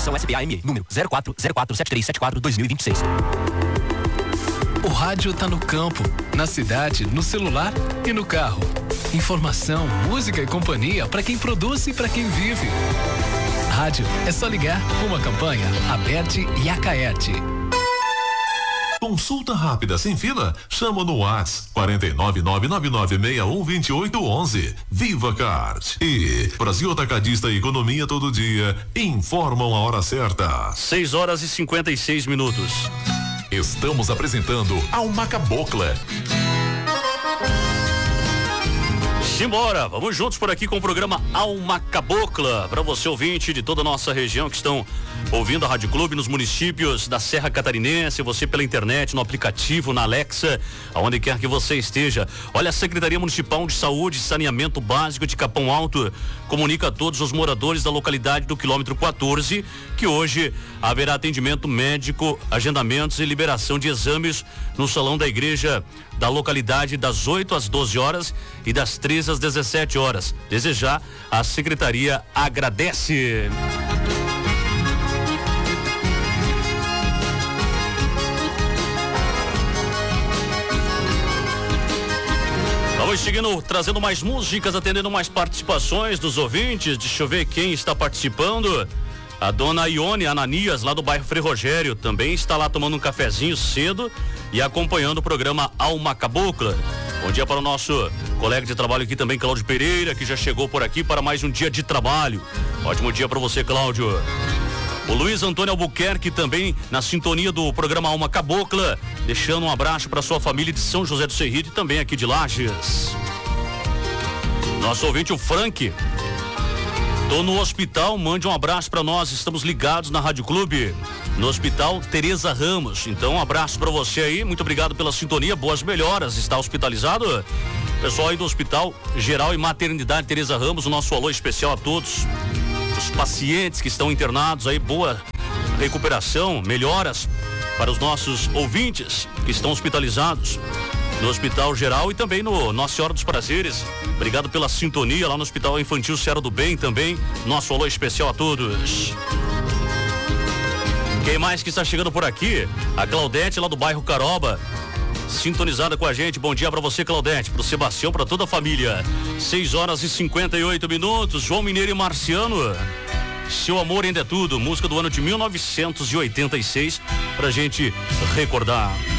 Distribuição SPA-ME, número 04047374-2026. O rádio tá no campo, na cidade, no celular e no carro. Informação, música e companhia para quem produz e para quem vive. Rádio é só ligar. Uma campanha Aberte e Acaerte. Consulta rápida sem fila? Chama no WhatsApp 49999612811. Viva Card e Brasil Atacadista Economia Todo Dia informam a hora certa. 6h56. Estamos apresentando Alma Cabocla. Simbora, vamos juntos por aqui com o programa Alma Cabocla, para você ouvinte de toda a nossa região que estão ouvindo a Rádio Clube nos municípios da Serra Catarinense, você pela internet, no aplicativo, na Alexa, aonde quer que você esteja. Olha, a Secretaria Municipal de Saúde e Saneamento Básico de Capão Alto comunica a todos os moradores da localidade do quilômetro 14 que hoje haverá atendimento médico, agendamentos e liberação de exames no salão da igreja da localidade das 8 às 12 horas e das 13 às 17 horas. Desejar, a Secretaria agradece. Vamos seguindo, trazendo mais músicas, atendendo mais participações dos ouvintes. Deixa eu ver quem está participando. A dona Ione Ananias, lá do bairro Frei Rogério, também está lá tomando um cafezinho cedo e acompanhando o programa Alma Cabocla. Bom dia para o nosso colega de trabalho aqui também, Cláudio Pereira, que já chegou por aqui para mais um dia de trabalho. Ótimo dia para você, Cláudio. O Luiz Antônio Albuquerque também na sintonia do programa Alma Cabocla, deixando um abraço para sua família de São José do Cerrito e também aqui de Lages. Nosso ouvinte, o Frank. Tô no hospital, mande um abraço para nós, estamos ligados na Rádio Clube, no Hospital Tereza Ramos. Então, um abraço para você aí, muito obrigado pela sintonia, boas melhoras. Está hospitalizado? Pessoal aí do Hospital Geral e Maternidade Tereza Ramos, o nosso alô especial a todos os pacientes que estão internados aí, boa recuperação, melhoras para os nossos ouvintes que estão hospitalizados no Hospital Geral e também no Nossa Senhora dos Prazeres. Obrigado pela sintonia lá no Hospital Infantil Serra do Bem também. Nosso alô especial a todos. Quem mais que está chegando por aqui? A Claudete lá do bairro Caroba, sintonizada com a gente. Bom dia para você, Claudete, para o Sebastião, para toda a família. 6h58. João Mineiro e Marciano, Seu Amor Ainda é Tudo, música do ano de 1986, pra gente recordar.